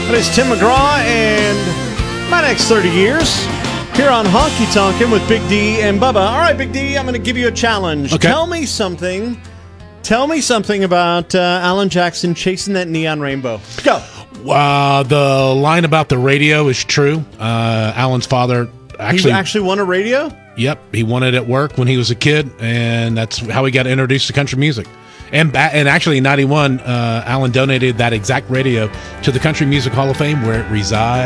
That is Tim McGraw and my next 30 years here on Honky Tonkin' with Big D and Bubba. All right, Big D, I'm going to give you a challenge. Okay. Tell me something about Alan Jackson chasing that neon rainbow. Go. The line about the radio is true. Alan's father He actually won a radio? Yep, he won it at work when he was a kid, and that's how he got introduced to country music. And actually, in '91, Alan donated that exact radio to the Country Music Hall of Fame, where it resides.